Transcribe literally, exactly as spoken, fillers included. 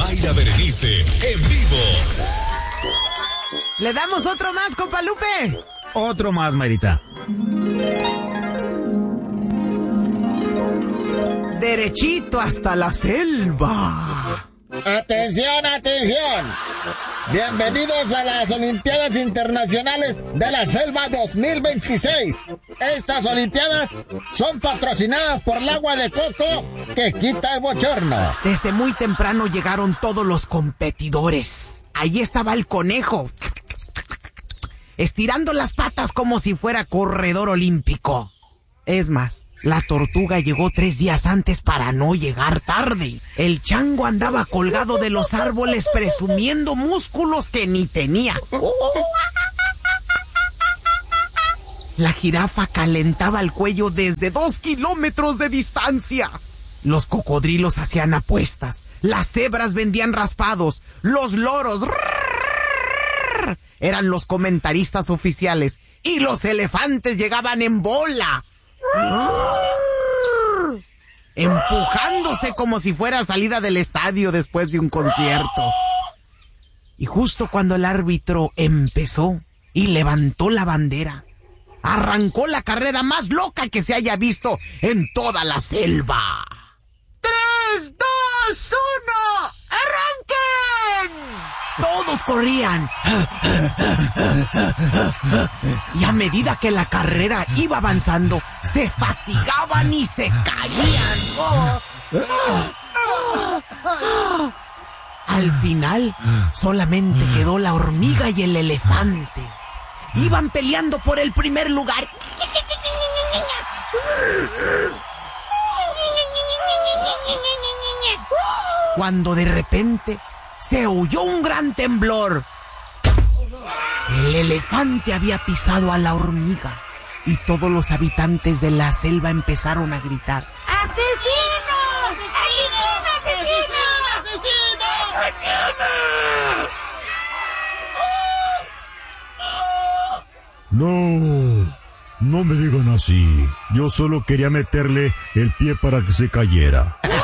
Mayra Berenice, en vivo. Le damos otro más, compa Lupe. Otro más, Mayrita. Derechito hasta la selva. Atención, atención. Bienvenidos a las Olimpiadas Internacionales de la Selva dos mil veintiséis. Estas Olimpiadas son patrocinadas por el agua de coco que quita el bochorno. Desde muy temprano llegaron todos los competidores. Ahí estaba el conejo, estirando las patas como si fuera corredor olímpico. Es más, la tortuga llegó tres días antes para no llegar tarde. El chango andaba colgado de los árboles presumiendo músculos que ni tenía. La jirafa calentaba el cuello desde dos kilómetros de distancia. Los cocodrilos hacían apuestas, las cebras vendían raspados, los loros eran los comentaristas oficiales y los elefantes llegaban en bola, empujándose como si fuera salida del estadio después de un concierto. Y justo cuando el árbitro empezó y levantó la bandera, arrancó la carrera más loca que se haya visto en toda la selva. ¡Tres, dos, uno! ¡Arranquen! Todos corrían. Y a medida que la carrera iba avanzando, se fatigaban y se caían. Oh. Al final, solamente quedó la hormiga y el elefante. Iban peleando por el primer lugar. Cuando de repente se oyó un gran temblor. El elefante había pisado a la hormiga y todos los habitantes de la selva empezaron a gritar: ¡Asesino! ¡Asesino! ¡Asesino! ¡Asesino! No, no me digan así. Yo solo quería meterle el pie para que se cayera.